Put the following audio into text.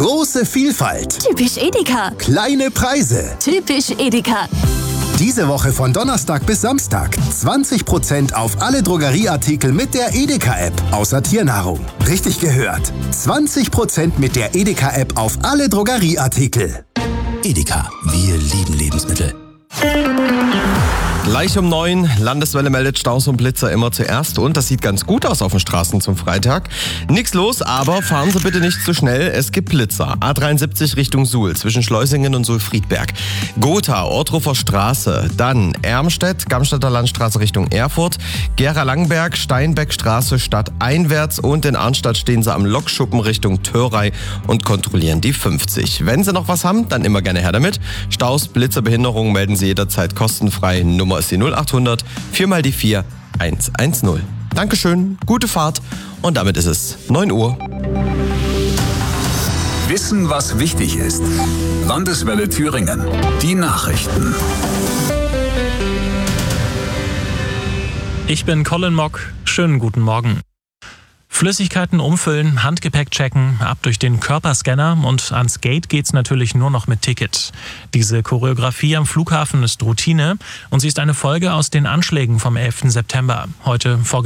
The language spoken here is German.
Große Vielfalt. Typisch Edeka. Kleine Preise. Typisch Edeka. Diese Woche von Donnerstag bis Samstag 20% auf alle Drogerieartikel mit der Edeka-App, außer Tiernahrung. Richtig gehört. 20% mit der Edeka-App auf alle Drogerieartikel. Edeka, wir lieben Lebensmittel. Gleich um 9, Landeswelle meldet Staus und Blitzer immer zuerst und das sieht ganz gut aus auf den Straßen zum Freitag. Nix los, aber fahren Sie bitte nicht zu schnell, es gibt Blitzer. A73 Richtung Suhl, zwischen Schleusingen und Suhl-Friedberg. Gotha, Ortruffer Straße, dann Ermstedt, Gamstädter Landstraße Richtung Erfurt, Gera-Langberg, Steinbeckstraße stadteinwärts und in Arnstadt stehen Sie am Lokschuppen Richtung Törei und kontrollieren die 50. Wenn Sie noch was haben, dann immer gerne her damit. Staus, Blitzer, Behinderungen melden Sie jederzeit kostenfrei. Nummer ist die 0800 4 mal die 4 110. Dankeschön, gute Fahrt und damit ist es 9 Uhr. Wissen, was wichtig ist. Landeswelle Thüringen. Die Nachrichten. Ich bin Colin Mock. Schönen guten Morgen. Flüssigkeiten umfüllen, Handgepäck checken, ab durch den Körperscanner und ans Gate geht's natürlich nur noch mit Ticket. Diese Choreografie am Flughafen ist Routine und sie ist eine Folge aus den Anschlägen vom 11. September. Heute